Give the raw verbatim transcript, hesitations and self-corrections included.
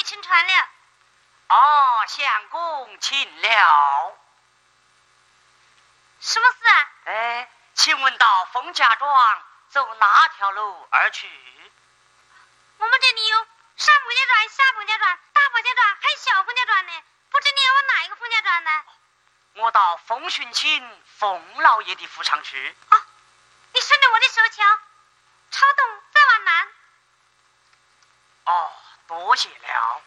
请传了。 哦，相公请了。 什么事啊？ 哎，请问到冯家庄走哪条路而去？ 我们这里有上冯家庄、下冯家庄、大冯家庄，还有小冯家庄呢，不知你要往哪一个冯家庄呢？ 我到冯寻亲冯老爷的府上去。 哦，你顺着我的手桥，朝东再往南。 哦，多谢了。